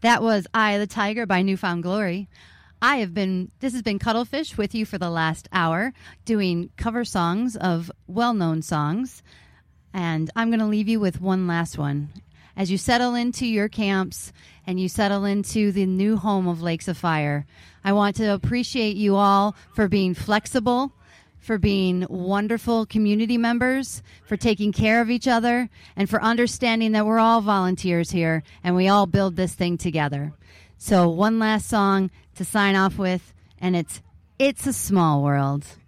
That was Eye of the Tiger by Newfound Glory. This has been Cuttlefish with you for the last hour, doing cover songs of well-known songs. And I'm going to leave you with one last one. As you settle into your camps and you settle into the new home of Lakes of Fire, I want to appreciate you all for being flexible, for being wonderful community members, for taking care of each other, and for understanding that we're all volunteers here and we all build this thing together. So one last song to sign off with, and it's a Small World.